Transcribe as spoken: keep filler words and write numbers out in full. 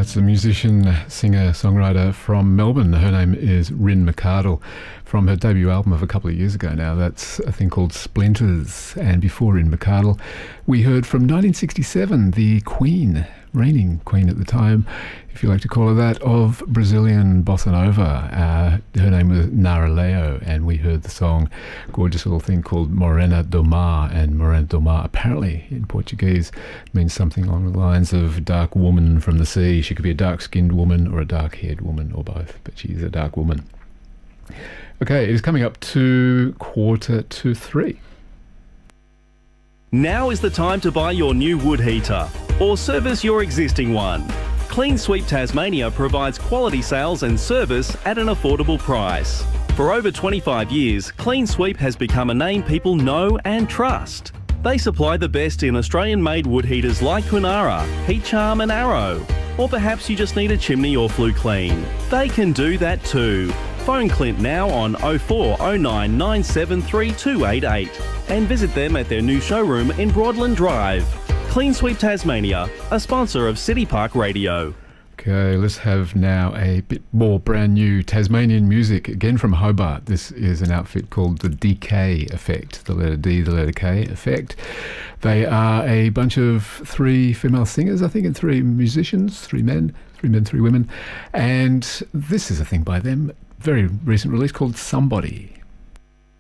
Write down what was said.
That's a musician, singer, songwriter from Melbourne. Her name is Ryn McArdle, from her debut album of a couple of years ago now. That's a thing called Splinters. And before Ryn McArdle, we heard from nineteen sixty-seven, the Queen, reigning Queen at the time, if you like to call her that, of Brazilian bossa nova. Uh, her name was Nara Leao, and we heard the song, gorgeous little thing called Morena do Mar. And Morena do Mar apparently in Portuguese means something along the lines of dark woman from the sea. She could be a dark-skinned woman or a dark-haired woman or both, but she's a dark woman. Okay, it is coming up to quarter to three. Now is the time to buy your new wood heater or service your existing one. Clean Sweep Tasmania provides quality sales and service at an affordable price. For over twenty-five years, Clean Sweep has become a name people know and trust. They supply the best in Australian-made wood heaters like Kunara, Heat Charm and Arrow. Or perhaps you just need a chimney or flue clean. They can do that too. Phone Clint now on oh four oh nine nine seven three two eight eight and visit them at their new showroom in Broadland Drive. Clean Sweep Tasmania, a sponsor of City Park Radio. Okay, let's have now a bit more brand new Tasmanian music, again from Hobart. This is an outfit called the D K Effect, the letter D, the letter K Effect. They are a bunch of three female singers, I think, and three musicians, three men, three men, three women. And this is a thing by them, very recent release called Somebody.